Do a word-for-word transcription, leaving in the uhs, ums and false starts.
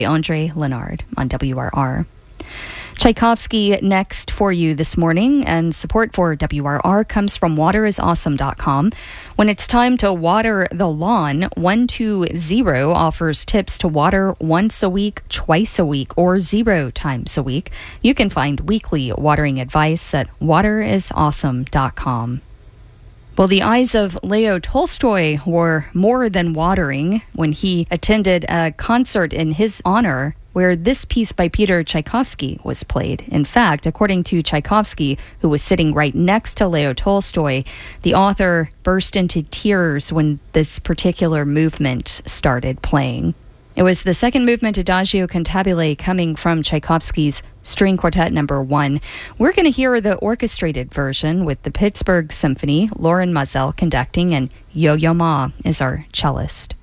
Andre Leonard on W R R. Tchaikovsky next for you this morning, and support for W R R comes from water is awesome dot com. When it's time to water the lawn, one two zero offers tips to water once a week, twice a week, or zero times a week. You can find weekly watering advice at water is awesome dot com. Well, the eyes of Leo Tolstoy were more than watering when he attended a concert in his honor where this piece by Peter Tchaikovsky was played. In fact, according to Tchaikovsky, who was sitting right next to Leo Tolstoy, the author burst into tears when this particular movement started playing. It was the second movement, Adagio Cantabile, coming from Tchaikovsky's String Quartet Number One. We're going to hear the orchestrated version with the Pittsburgh Symphony, Lauren Mazel conducting, and Yo-Yo Ma is our cellist.